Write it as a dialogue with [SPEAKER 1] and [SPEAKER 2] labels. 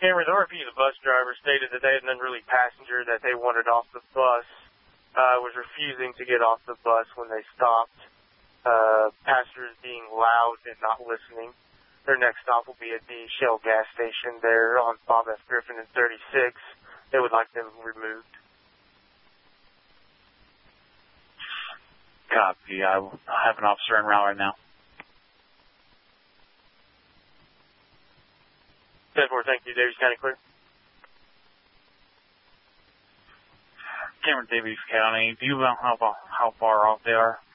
[SPEAKER 1] Cameron, the RP, the bus driver, stated that they had an unruly passenger that they wanted off the bus, was refusing to get off the bus when they stopped. Passengers being loud and not listening. Their next stop will be at the Shell gas station there on Bob F. Griffin and 36. They would like them removed.
[SPEAKER 2] Copy. I have an officer en route right now.
[SPEAKER 1] 10-4, thank you. Davies County clear.
[SPEAKER 2] Cameron, Davies County. Do you know how far off they are?